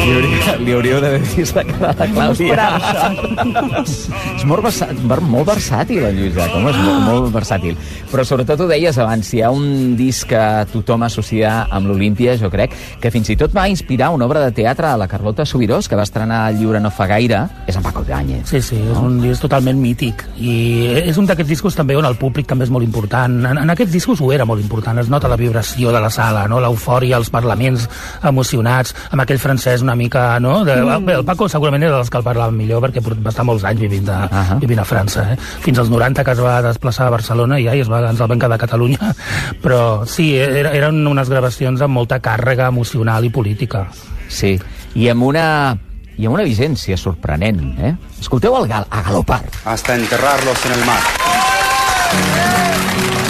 Li hauríeu d'haver vist la cara de Clàudia. És molt versàtil, en Lluís Llach, home, és molt versàtil. Però sobretot ho deies abans, si hi ha un disc que tothom associa amb l'Olímpia, jo crec que fins i tot va inspirar una obra de teatre a la Carlota Subirós, que va estrenar el llibre no fa gaire, és en Paco Ibáñez. Sí, és un disc totalment mític. I és un d'aquests discos també on el públic també és molt important. En aquests discos ho era molt important, es nota la vibració de la sala, no? L'eufòria, els parlaments emocionats, amb aquell francès una mica, no? Bé, el Paco segurament era dels que el parlava millor, perquè va estar molts anys vivint a França, fins als 90 que es va desplaçar a Barcelona i ens el van quedar a Catalunya. Però sí, eren unes gravacions amb molta càrrega emocional i política. Sí, i amb una vigència sorprenent, eh? Escolteu a galopar. Hasta enterrarlos en el mar.